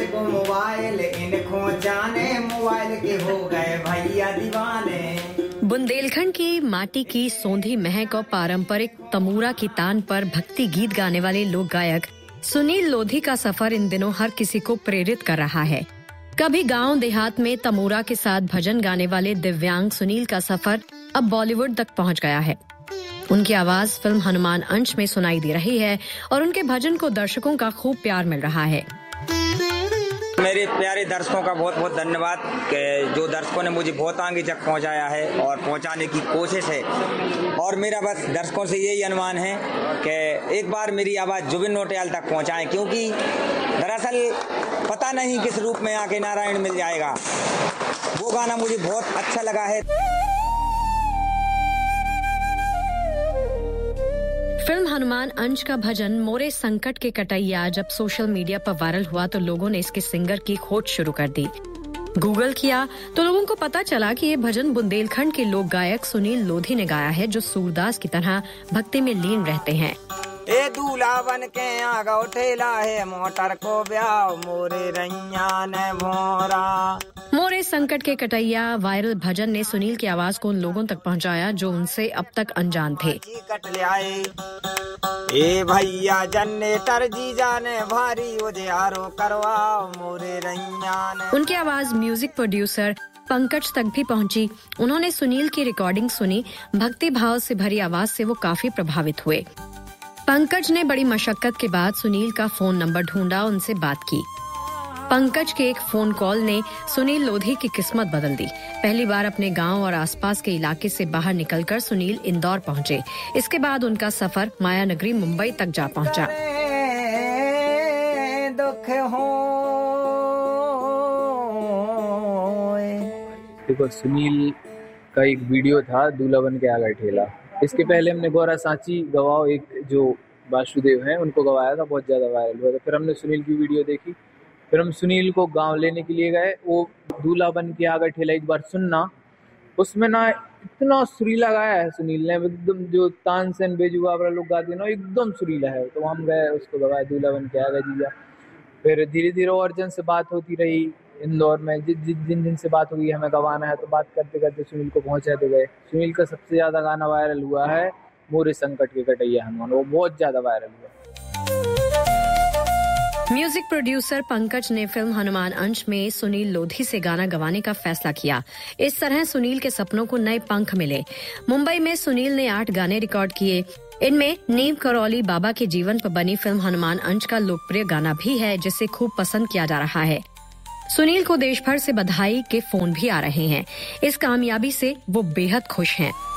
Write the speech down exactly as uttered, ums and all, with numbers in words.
को मोबाइल इनको जाने, मोबाइल के हो गए भैया दीवाने। बुंदेलखंड की माटी की सौंधी महक और पारंपरिक तमूरा की तान पर भक्ति गीत गाने वाले लोक गायक सुनील लोधी का सफर इन दिनों हर किसी को प्रेरित कर रहा है। कभी गांव देहात में तमूरा के साथ भजन गाने वाले दिव्यांग सुनील का सफर अब बॉलीवुड तक पहुंच गया है। उनकी आवाज फिल्म हनुमान अंश में सुनाई दे रही है और उनके भजन को दर्शकों का खूब प्यार मिल रहा है। मेरे प्यारे दर्शकों का बहुत बहुत धन्यवाद कि जो दर्शकों ने मुझे बहुत आगे तक पहुंचाया है और पहुंचाने की कोशिश है। और मेरा बस दर्शकों से यही अनुमान है कि एक बार मेरी आवाज़ जुबिन नौटियाल तक पहुंचाएं, क्योंकि दरअसल पता नहीं किस रूप में आके नारायण मिल जाएगा। वो गाना मुझे बहुत अच्छा लगा है। फिल्म हनुमान अंश का भजन मोरे संकट के कटैया जब सोशल मीडिया पर वायरल हुआ तो लोगों ने इसके सिंगर की खोज शुरू कर दी। गूगल किया तो लोगों को पता चला कि ये भजन बुंदेलखंड के लोक गायक सुनील लोधी ने गाया है, जो सूरदास की तरह भक्ति में लीन रहते हैं। ए दूल्हा बन के आगा ठेला है, मोटर को ब्याह मोरे रैया ने भोरा। मोरे संकट के कटैया वायरल भजन ने सुनील की आवाज को उन लोगों तक पहुंचाया जो उनसे अब तक अनजान थे। ए भैया जनरेटर जी जाने भारी उजियारो करवाओ मोरे रैया ने। उनकी आवाज म्यूजिक प्रोड्यूसर पंकज तक भी पहुंची। उन्होंने सुनील की रिकॉर्डिंग सुनी। भक्ति भाव से भरी आवाज से वो काफी प्रभावित हुए। पंकज ने बड़ी मशक्कत के बाद सुनील का फोन नंबर ढूंढा, उनसे बात की। पंकज के एक फोन कॉल ने सुनील लोधी की किस्मत बदल दी। पहली बार अपने गांव और आसपास के इलाके से बाहर निकलकर सुनील इंदौर पहुंचे। इसके बाद उनका सफर माया नगरी मुंबई तक जा पहुंचा। दुख हो देखो, सुनील का एक वीडियो था दूल्हा बन के आ गए ठेला। इसके पहले हमने गौरा सांची गवाओ एक जो वासुदेव हैं उनको गवाया था, बहुत ज्यादा वायरल हुआ था। फिर हमने सुनील की वीडियो देखी, फिर हम सुनील को गांव लेने के लिए गए। वो दूल्हा बन के आ गए ठेला एक बार सुनना, उसमें ना इतना सुरीला गाया है सुनील ने, एकदम जो तानसेन बेजू बाबरा लोग गाते हैं ना, एकदम सुरीला है। तो हम गए, उसको गवाया दूल्हा बन के आ गए जीजा। फिर धीरे धीरे और जन से बात होती रही इंदौर में। जिस जिन जिन से बात हुई हमें गवाना है, तो बात करते करते सुनील को पहुंचाते गए। सुनील का सबसे ज्यादा गाना वायरल हुआ है मोरे संकट के कटैया हनुमान, वो बहुत ज्यादा वायरल हुआ। म्यूजिक प्रोड्यूसर पंकज ने फिल्म हनुमान अंश में सुनील लोधी से गाना गवाने का फैसला किया। इस तरह सुनील के सपनों को नए पंख मिले। मुंबई में सुनील ने आठ गाने रिकॉर्ड किए। इनमें नीम करौली बाबा के जीवन पर बनी फिल्म हनुमान अंश का लोकप्रिय गाना भी है, जिसे खूब पसंद किया जा रहा है। सुनील को देश भर से बधाई के फोन भी आ रहे हैं। इस कामयाबी से वो बेहद खुश हैं।